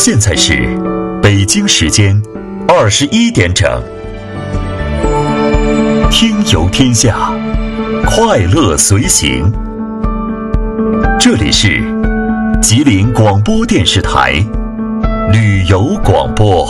现在是北京时间21点整。听游天下，快乐随行。这里是吉林广播电视台旅游广播。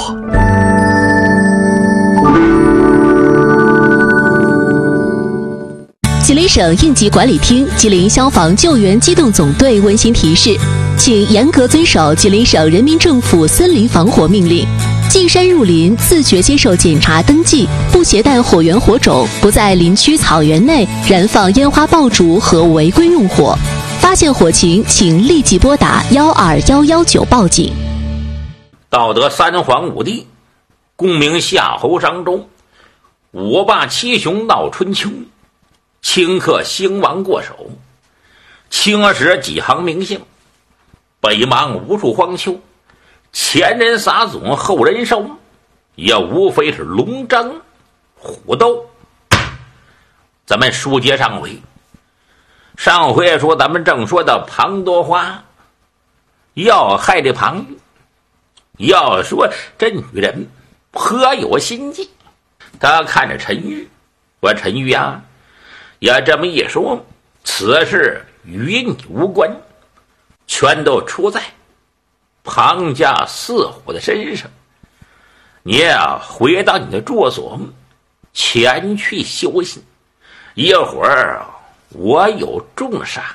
吉林省应急管理厅、吉林消防救援机动总队温馨提示，请严格遵守吉林省人民政府森林防火命令，进山入林自觉接受检查登记，不携带火源火种，不在林区草原内燃放烟花爆竹和违规用火。发现火情，请立即拨打12119报警。 道德三皇五帝，功名夏侯商周，五霸七雄闹春秋，顷刻兴亡过手，青史几行名姓，北邙无数荒丘，前人撒种后人收，也无非是龙争虎斗。咱们书接上回说，咱们正说到庞多花要害这庞玉，要说这女人颇有心计。他看着陈玉，我陈玉啊，也这么一说，此事与你无关，全都出在庞家四虎的身上。你呀，回到你的住所，前去休息，一会儿我有重赏。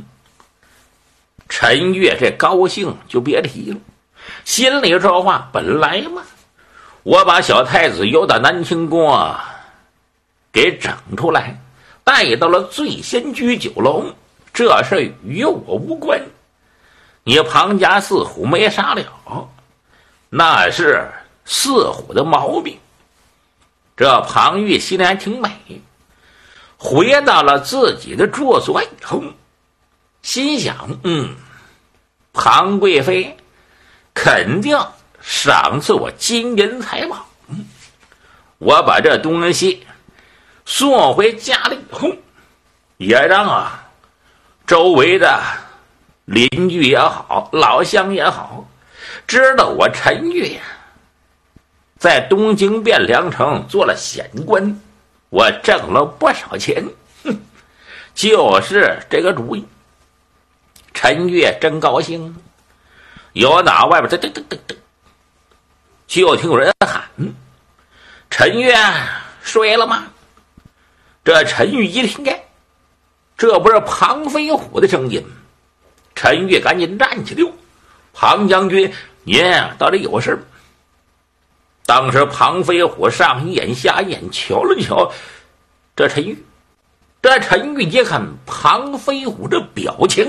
陈月这高兴就别提了，心里说话，本来嘛，我把小太子由打南清宫给整出来，带到了醉仙居酒楼，这事与我无关。你庞家四虎没杀了，那是四虎的毛病。这庞玉心里还挺美，回到了自己的住所以后，心想庞贵妃肯定赏赐我金银财宝，我把这东西送回家里以后，也让周围的邻居也好，老乡也好，知道我陈玉在东京汴梁城做了显官，我挣了不少钱。就是这个主意。陈玉真高兴，有哪外边噔，就听有人喊：“陈玉睡了吗？”这陈玉一听，这不是庞飞虎的声音。陈玉赶紧站起来：“庞将军，您到底有事？”当时庞飞虎上一眼下一眼瞧了瞧这陈玉，一看庞飞虎这表情，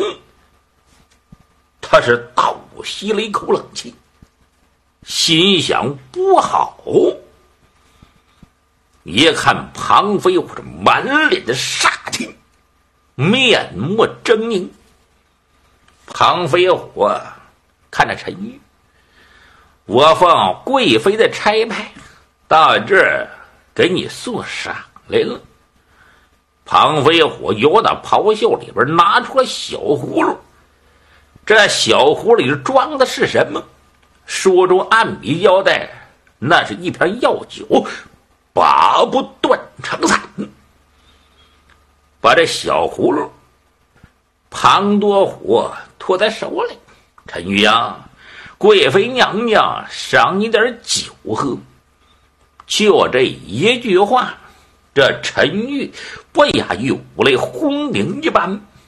他是倒吸了一口冷气，心想不好。一看庞飞虎这满脸的煞气，面目狰狞。庞飞虎看着陈玉：“我奉贵妃的差派到这儿给你送赏来了。”庞飞虎由那袍袖里边拿出了小葫芦，这小葫芦里装的是什么？书中暗笔交代，那是一瓶药酒，把不断成散。把这小葫芦庞多虎托在手里：“陈玉呀，贵妃娘娘赏你点酒喝。”就这一句话，这陈玉不亚于五雷轰鸣一般，